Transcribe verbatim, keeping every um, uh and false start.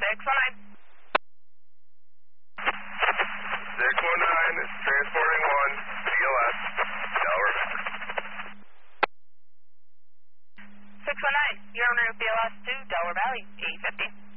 one nine. six one nine, transporting one, B L S, Delaware. six one nine, you're en route B L S to Delaware Valley, eight fifty.